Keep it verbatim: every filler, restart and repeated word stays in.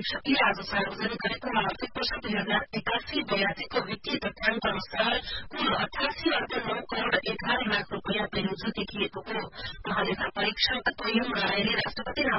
परीक्षकले आज सार्वजनिक गरेको आर्थिक वर्ष दुई हजार एकासी बयासीको वित्तीय तथ्याङ्क अनुसार कुल अठासी अर्ब नौ करोड़ एघार लाख रूपियाँ पेरोजु देखिएको हो। महालेखा परीक्षक तोयम रायले राष्ट्रपति